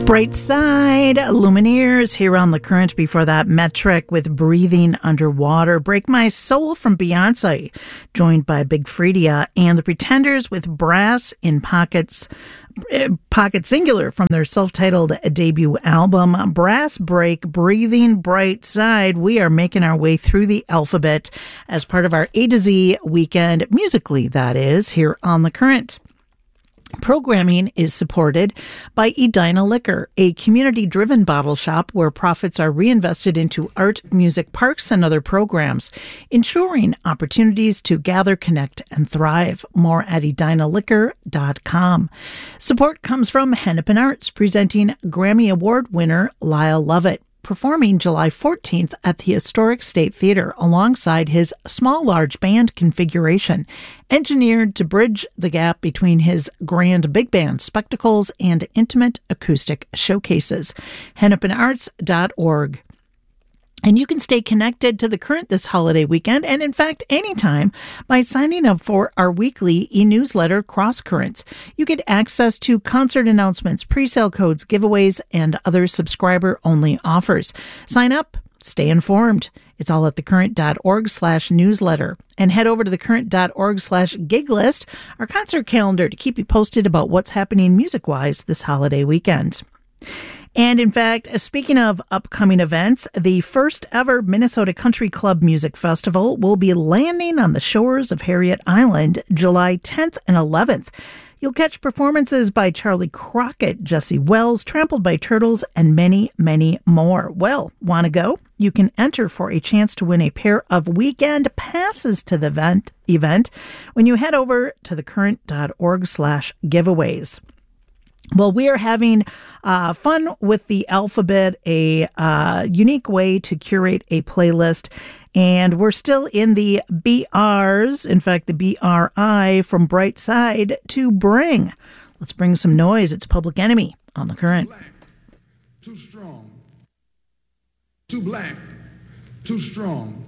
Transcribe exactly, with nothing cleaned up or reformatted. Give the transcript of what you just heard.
Bright Side, Lumineers here on The Current. Before that, Metric with Breathing Underwater. Break My Soul from Beyonce, joined by Big Freedia, and The Pretenders with Brass in Pockets, Pocket Singular from their self-titled debut album. Brass Break, Breathing Bright Side. We are making our way through the alphabet as part of our A to Z weekend, musically that is, here on The Current. Programming is supported by Edina Liquor, a community-driven bottle shop where profits are reinvested into art, music, parks, and other programs, ensuring opportunities to gather, connect, and thrive. More at edina liquor dot com. Support comes from Hennepin Arts, presenting Grammy Award winner Lyle Lovett, performing July fourteenth at the Historic State Theater alongside his small-large band configuration, engineered to bridge the gap between his grand big band spectacles and intimate acoustic showcases. hennepin arts dot org. And you can stay connected to The Current this holiday weekend, and in fact, anytime, by signing up for our weekly e-newsletter, Cross Currents. You get access to concert announcements, pre-sale codes, giveaways, and other subscriber-only offers. Sign up, stay informed. It's all at thecurrent.org slash newsletter. And head over to thecurrent.org slash gig list, our concert calendar, to keep you posted about what's happening music-wise this holiday weekend. And in fact, speaking of upcoming events, the first ever Minnesota Country Club Music Festival will be landing on the shores of Harriet Island July tenth and eleventh. You'll catch performances by Charlie Crockett, Jesse Wells, Trampled by Turtles, and many, many more. Well, want to go? You can enter for a chance to win a pair of weekend passes to the event, event when you head over to thecurrent.org slash giveaways. Well, we are having uh, fun with the alphabet, a uh, unique way to curate a playlist. And we're still in the B Rs, in fact, the B R I from Bright Side to Bring. Let's bring some noise. It's Public Enemy on The Current. Black, too strong. Too black, too strong.